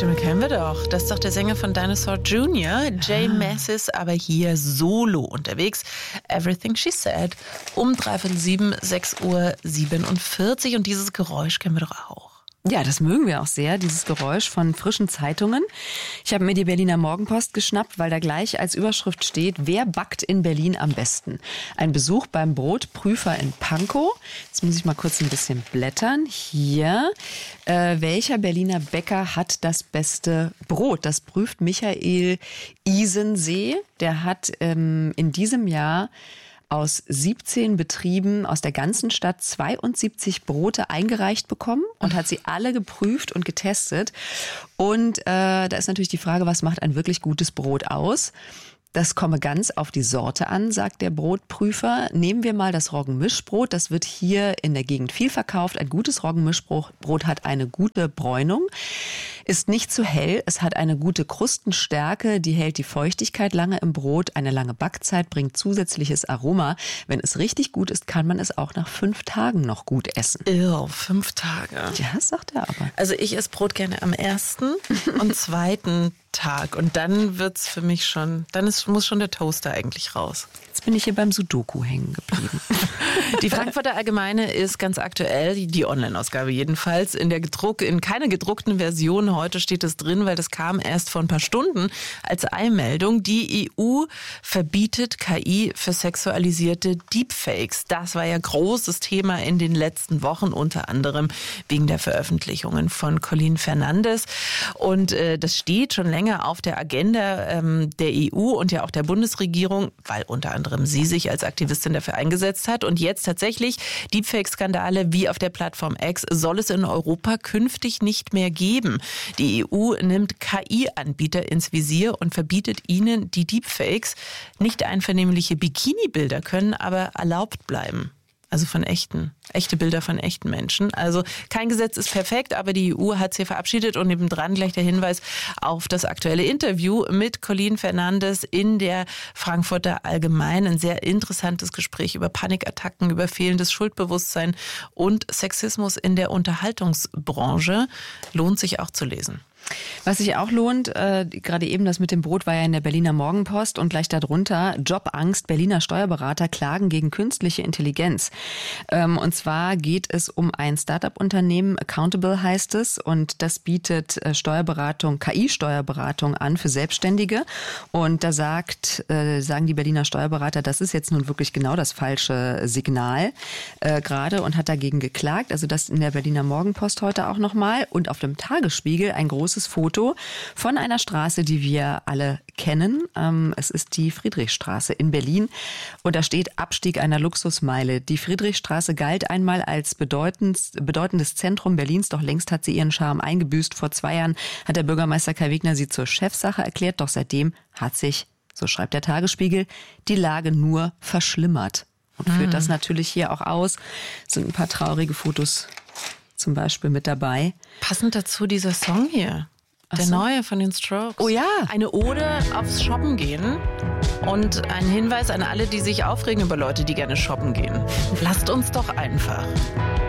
Stimme kennen wir doch. Das ist doch der Sänger von Dinosaur Jr., Jay Mascis, aber hier solo unterwegs. Everything She Said. Um 6:45 6:47 Uhr. Und dieses Geräusch kennen wir doch auch. Ja, das mögen wir auch sehr, dieses Geräusch von frischen Zeitungen. Ich habe mir die Berliner Morgenpost geschnappt, weil da gleich als Überschrift steht: Wer backt in Berlin am besten? Ein Besuch beim Brotprüfer in Pankow. Jetzt muss ich mal kurz ein bisschen blättern. Hier, welcher Berliner Bäcker hat das beste Brot? Das prüft Michael Isensee. Der hat in diesem Jahr aus 17 Betrieben aus der ganzen Stadt 72 Brote eingereicht bekommen und hat sie alle geprüft und getestet. Und da ist natürlich die Frage, was macht ein wirklich gutes Brot aus? Das komme ganz auf die Sorte an, sagt der Brotprüfer. Nehmen wir mal das Roggenmischbrot. Das wird hier in der Gegend viel verkauft. Ein gutes Roggenmischbrot hat eine gute Bräunung, ist nicht zu hell. Es hat eine gute Krustenstärke, die hält die Feuchtigkeit lange im Brot. Eine lange Backzeit bringt zusätzliches Aroma. Wenn es richtig gut ist, kann man es auch nach 5 Tagen noch gut essen. 5 Tage. Ja, das sagt er aber. Also ich esse Brot gerne am 1. und 2. Tag. Und dann wird's für mich schon, muss schon der Toaster eigentlich raus. Jetzt bin ich hier beim Sudoku hängen geblieben. Die Frankfurter Allgemeine ist ganz aktuell, die Online-Ausgabe jedenfalls, in keiner gedruckten Version. Heute steht es drin, weil das kam erst vor ein paar Stunden als Eilmeldung. Die EU verbietet KI für sexualisierte Deepfakes. Das war ja großes Thema in den letzten Wochen, unter anderem wegen der Veröffentlichungen von Colin Fernandes. Und das steht schon länger auf der Agenda der EU und ja auch der Bundesregierung, weil unter anderem sie sich als Aktivistin dafür eingesetzt hat. Und jetzt tatsächlich Deepfake-Skandale wie auf der Plattform X soll es in Europa künftig nicht mehr geben. Die EU nimmt KI-Anbieter ins Visier und verbietet ihnen die Deepfakes. Nicht einvernehmliche Bikini-Bilder können aber erlaubt bleiben. Also von echte Bilder von echten Menschen. Also kein Gesetz ist perfekt, aber die EU hat es hier verabschiedet und nebendran gleich der Hinweis auf das aktuelle Interview mit Colin Fernandes in der Frankfurter Allgemeine. Ein sehr interessantes Gespräch über Panikattacken, über fehlendes Schuldbewusstsein und Sexismus in der Unterhaltungsbranche. Lohnt sich auch zu lesen. Was sich auch lohnt, gerade eben das mit dem Brot war ja in der Berliner Morgenpost und gleich darunter: Jobangst, Berliner Steuerberater klagen gegen künstliche Intelligenz. Und zwar geht es um ein Start-up-Unternehmen, Accountable heißt es, und das bietet KI-Steuerberatung an für Selbstständige. Und da sagen die Berliner Steuerberater, das ist jetzt nun wirklich genau das falsche Signal gerade, und hat dagegen geklagt. Also das in der Berliner Morgenpost heute auch nochmal. Und auf dem Tagesspiegel ein großes Foto von einer Straße, die wir alle kennen. Es ist die Friedrichstraße in Berlin und da steht: Abstieg einer Luxusmeile. Die Friedrichstraße galt einmal als bedeutendes Zentrum Berlins, doch längst hat sie ihren Charme eingebüßt. Vor 2 Jahren hat der Bürgermeister Kai Wegner sie zur Chefsache erklärt, doch seitdem hat sich, so schreibt der Tagesspiegel, die Lage nur verschlimmert. Und führt das natürlich hier auch aus. Es sind ein paar traurige Fotos zum Beispiel mit dabei. Passend dazu dieser Song hier. Der neue von den Strokes. Oh ja. Eine Ode aufs Shoppen gehen und ein Hinweis an alle, die sich aufregen über Leute, die gerne shoppen gehen. Lasst uns doch einfach.